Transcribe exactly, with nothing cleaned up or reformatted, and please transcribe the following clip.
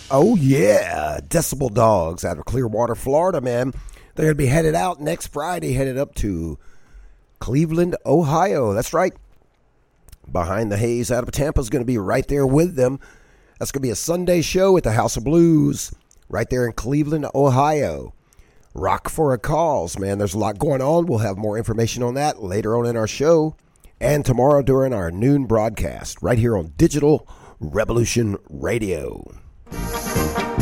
Oh, yeah. Decibel Dogs out of Clearwater, Florida, man. They're going to be headed out next Friday, headed up to Cleveland, Ohio. That's right. Behind the Haze out of Tampa is going to be right there with them. That's going to be a Sunday show at the House of Blues right there in Cleveland, Ohio. Rock for a Cause, man. There's a lot going on. We'll have more information on that later on in our show and tomorrow during our noon broadcast right here on Digital Revolution Radio.